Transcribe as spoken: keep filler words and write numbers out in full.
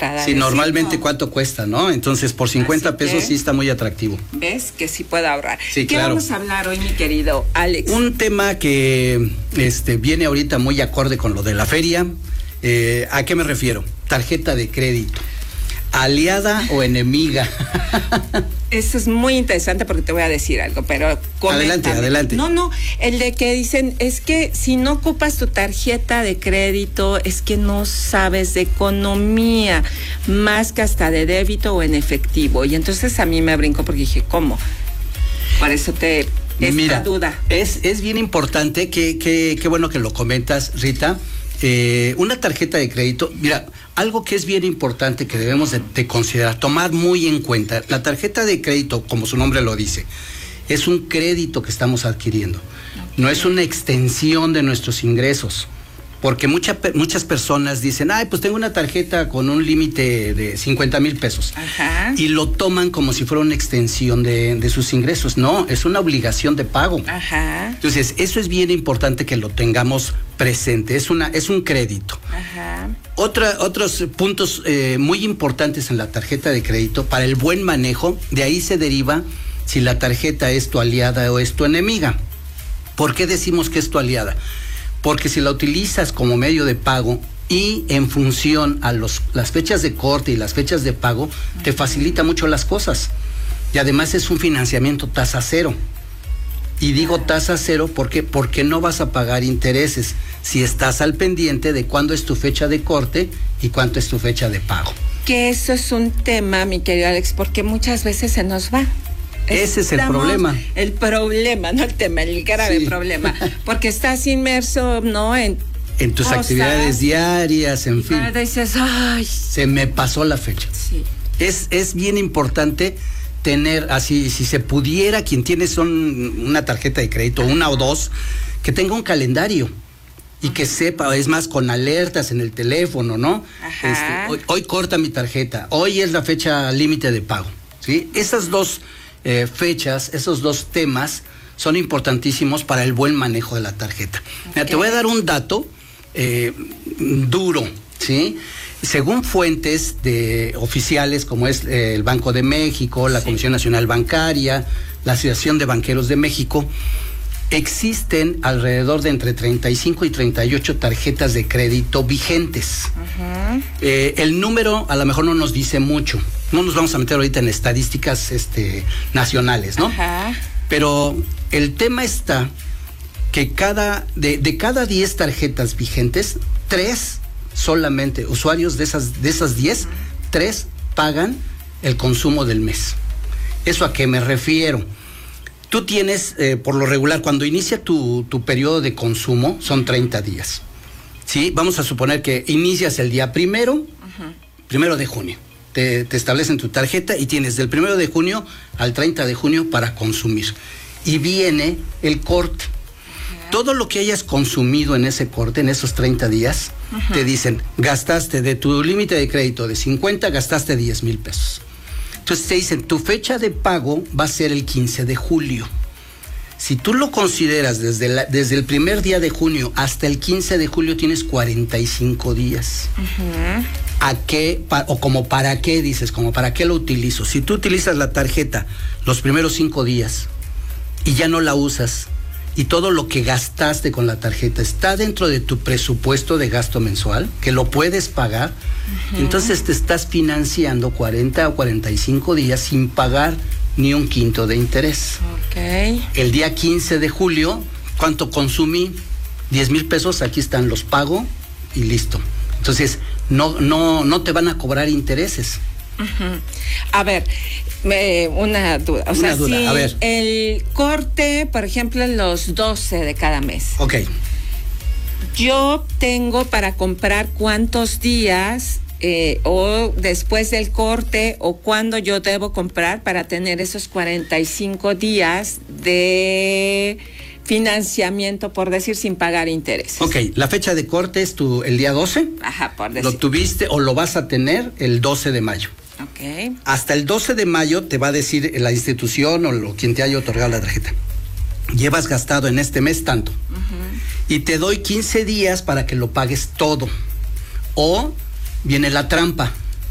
entrada. Sí, normalmente cinco. ¿Cuánto cuesta, no? Entonces, por cincuenta pesos sí está muy atractivo. ¿Ves? Que sí puedo ahorrar. Sí, ¿Qué claro. vamos a hablar hoy, mi querido Alex? Un tema que este, viene ahorita muy acorde con lo de la feria. Eh, ¿A qué me refiero? Tarjeta de crédito. ¿Aliada o enemiga? Eso es muy interesante porque te voy a decir algo, pero coméntame. Adelante, adelante. No, no, el de que dicen es que si no ocupas tu tarjeta de crédito es que no sabes de economía, más que hasta de débito o en efectivo. Y entonces a mí me brincó porque dije, ¿cómo? Por eso te... esta Mira, duda. Es, es bien importante, que, que, que bueno que lo comentas, Rita. Eh, una tarjeta de crédito, mira, algo que es bien importante que debemos de, de considerar, tomar muy en cuenta, la tarjeta de crédito, como su nombre lo dice, es un crédito que estamos adquiriendo, okay. No es una extensión de nuestros ingresos, porque mucha, muchas personas dicen, ay, pues tengo una tarjeta con un límite de cincuenta mil pesos. Ajá. Y lo toman como si fuera una extensión de, de sus ingresos. No, es una obligación de pago. Ajá. Entonces, eso es bien importante que lo tengamos presente, es, una, es un crédito. Ajá. Otra, otros puntos eh, muy importantes en la tarjeta de crédito, para el buen manejo, de ahí se deriva si la tarjeta es tu aliada o es tu enemiga. ¿Por qué decimos que es tu aliada? Porque si la utilizas como medio de pago y en función a los, las fechas de corte y las fechas de pago, uh-huh. te facilita mucho las cosas. Y además es un financiamiento tasa cero. Y digo tasa cero porque, porque no vas a pagar intereses si estás al pendiente de cuándo es tu fecha de corte y cuánto es tu fecha de pago. Que eso es un tema, mi querido Alex, porque muchas veces se nos va. Ese es el problema. El problema, no el tema, el grave sí. problema. Porque estás inmerso, ¿no? En, en tus cosas, actividades diarias, en fin. Dices, ay. Se me pasó la fecha. Sí. Es, es bien importante tener, así, si se pudiera, quien tiene son una tarjeta de crédito, una o dos, que tenga un calendario. Y que sepa, es más, con alertas en el teléfono, ¿no? Ajá. Este, hoy, hoy corta mi tarjeta, hoy es la fecha límite de pago, ¿sí? Esas dos eh, fechas, esos dos temas son importantísimos para el buen manejo de la tarjeta. Okay. Mira, te voy a dar un dato eh, duro, ¿sí? Según fuentes de oficiales como es eh, el Banco de México, la sí. Comisión Nacional Bancaria, la Asociación de Banqueros de México, existen alrededor de entre treinta y cinco y treinta y ocho tarjetas de crédito vigentes. Uh-huh. Eh, el número a lo mejor no nos dice mucho. No nos vamos a meter ahorita en estadísticas este, nacionales, ¿no? Uh-huh. Pero el tema está que cada de, de cada diez tarjetas vigentes, tres solamente, usuarios de esas de esas diez, uh-huh. tres pagan el consumo del mes. ¿Eso a qué me refiero? Tú tienes, eh, por lo regular, cuando inicia tu, tu periodo de consumo, son treinta días. ¿Sí? Vamos a suponer que inicias el día primero, uh-huh. primero de junio. Te, te establecen tu tarjeta y tienes del primero de junio al treinta de junio para consumir. Y viene el corte. Uh-huh. Todo lo que hayas consumido en ese corte, en esos treinta días, uh-huh. te dicen, gastaste de tu límite de crédito de cincuenta, gastaste diez mil pesos. Entonces te dicen, tu fecha de pago va a ser el quince de julio. Si tú lo consideras desde, la, desde el primer día de junio hasta el quince de julio, tienes cuarenta y cinco días. Uh-huh. ¿A qué? Pa, o como para qué, dices, como para qué lo utilizo. Si tú utilizas la tarjeta los primeros cinco días y ya no la usas, y todo lo que gastaste con la tarjeta está dentro de tu presupuesto de gasto mensual, que lo puedes pagar, uh-huh. entonces te estás financiando cuarenta o cuarenta y cinco días sin pagar ni un quinto de interés. Okay. El día quince de julio, ¿cuánto consumí? diez mil pesos, aquí están, los pago y listo. Entonces, no, no, no te van a cobrar intereses. Uh-huh. A ver, me, una duda. O una sea, duda. si A ver. El corte, por ejemplo, en los doce de cada mes. Ok. Yo tengo para comprar cuántos días eh, o después del corte o cuándo yo debo comprar para tener esos cuarenta y cinco días de financiamiento, por decir, sin pagar intereses. Ok, la fecha de corte es tu, el día doce. Ajá, por decir. Lo tuviste o lo vas a tener el doce de mayo. Ok. Hasta el doce de mayo te va a decir la institución o lo, quien te haya otorgado la tarjeta. Llevas gastado en este mes tanto. Uh-huh. Y te doy quince días para que lo pagues todo. O viene la trampa.